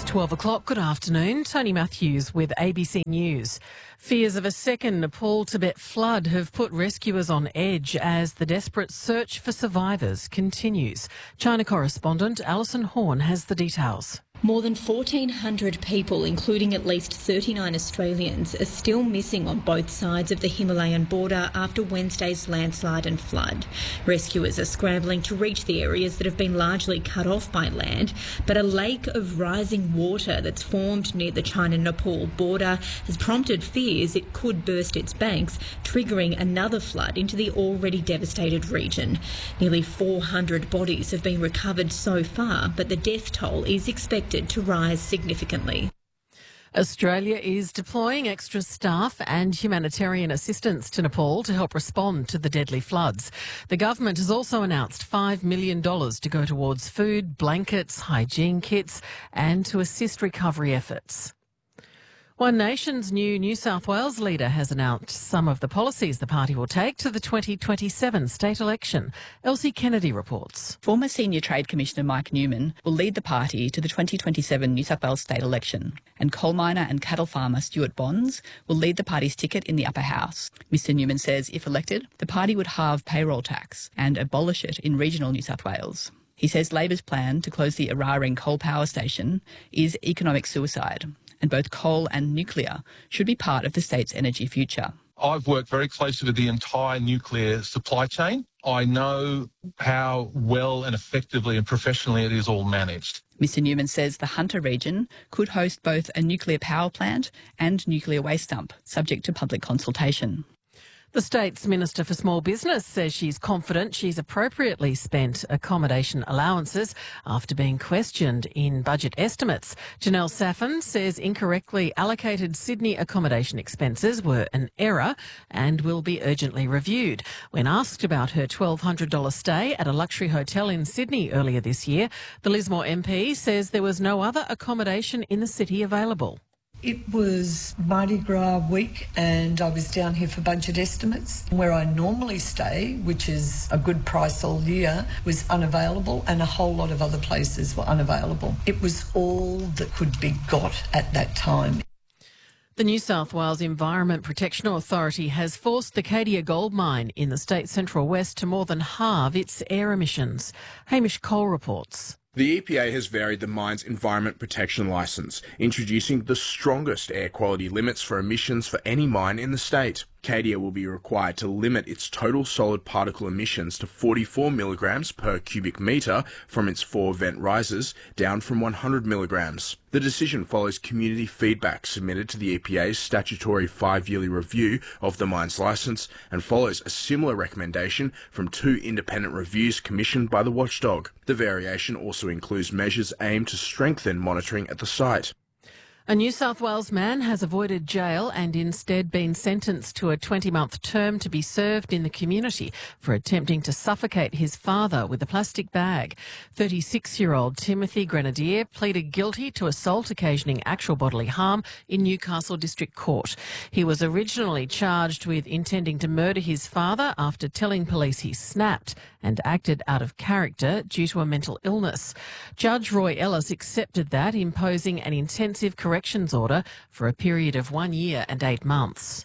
12 o'clock. Good afternoon. Tony Matthews with ABC News. Fears of a second Nepal-Tibet flood have put rescuers on edge as the desperate search for survivors continues. China correspondent Alison Horn has the details. More than 1,400 people, including at least 39 Australians, are still missing on both sides of the Himalayan border after Wednesday's landslide and flood. Rescuers are scrambling to reach the areas that have been largely cut off by land, but a lake of rising water that's formed near the China-Nepal border has prompted fears it could burst its banks, triggering another flood into the already devastated region. Nearly 400 bodies have been recovered so far, but the death toll is expected to rise significantly. Australia is deploying extra staff and humanitarian assistance to Nepal to help respond to the deadly floods. The government has also announced $5 million to go towards food, blankets, hygiene kits and to assist recovery efforts. One Nation's new New South Wales leader has announced some of the policies the party will take to the 2027 state election. Elsie Kennedy reports. Former Senior Trade Commissioner Mike Newman will lead the party to the 2027 New South Wales state election, and coal miner and cattle farmer Stuart Bonds will lead the party's ticket in the upper house. Mr Newman says if elected, the party would halve payroll tax and abolish it in regional New South Wales. He says Labor's plan to close the Eraring coal power station is economic suicide, and both coal and nuclear should be part of the state's energy future. I've worked very closely with the entire nuclear supply chain. I know how well and effectively and professionally it is all managed. Mr Newman says the Hunter region could host both a nuclear power plant and nuclear waste dump, subject to public consultation. The state's Minister for Small Business says she's confident she's appropriately spent accommodation allowances after being questioned in budget estimates. Janelle Saffin says incorrectly allocated Sydney accommodation expenses were an error and will be urgently reviewed. When asked about her $1,200 stay at a luxury hotel in Sydney earlier this year, the Lismore MP says there was no other accommodation in the city available. It was Mardi Gras week and I was down here for budget estimates. Where I normally stay, which is a good price all year, was unavailable and a whole lot of other places were unavailable. It was all that could be got at that time. The New South Wales Environment Protection Authority has forced the Cadia gold mine in the state's central west to more than halve its air emissions. Hamish Cole reports. The EPA has varied the mine's Environment Protection Licence, introducing the strongest air quality limits for emissions for any mine in the state. Cadia will be required to limit its total solid particle emissions to 44 milligrams per cubic metre from its 4 vent risers, down from 100 milligrams. The decision follows community feedback submitted to the EPA's statutory 5-yearly review of the mine's licence and follows a similar recommendation from 2 independent reviews commissioned by the watchdog. The variation also includes measures aimed to strengthen monitoring at the site. A New South Wales man has avoided jail and instead been sentenced to a 20-month term to be served in the community for attempting to suffocate his father with a plastic bag. 36-year-old Timothy Grenadier pleaded guilty to assault occasioning actual bodily harm in Newcastle District Court. He was originally charged with intending to murder his father after telling police he snapped and acted out of character due to a mental illness. Judge Roy Ellis accepted that, imposing an intensive corrections order for a period of 1 year and 8 months.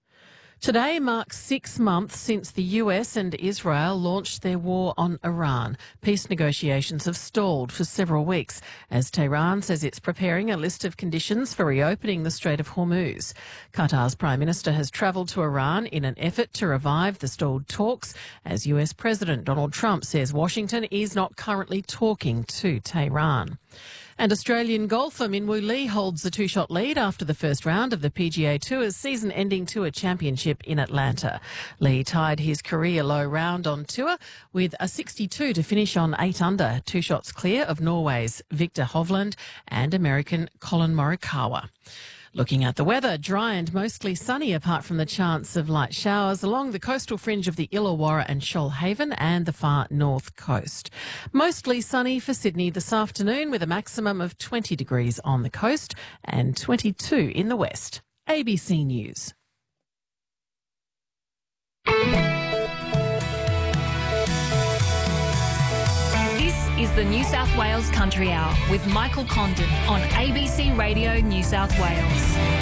Today marks 6 months since the US and Israel launched their war on Iran. Peace negotiations have stalled for several weeks as Tehran says it's preparing a list of conditions for reopening the Strait of Hormuz. Qatar's Prime Minister has travelled to Iran in an effort to revive the stalled talks as US President Donald Trump says Washington is not currently talking to Tehran. And Australian golfer Minwoo Lee holds the 2-shot lead after the first round of the PGA Tour's season-ending Tour Championship in Atlanta. Lee tied his career-low round on tour with a 62 to finish on 8 under, 2 shots clear of Norway's Victor Hovland and American Colin Morikawa. Looking at the weather, dry and mostly sunny apart from the chance of light showers along the coastal fringe of the Illawarra and Shoalhaven and the far north coast. Mostly sunny for Sydney this afternoon with a maximum of 20 degrees on the coast and 22 in the west. ABC News. This is the New South Wales Country Hour with Michael Condon on ABC Radio New South Wales.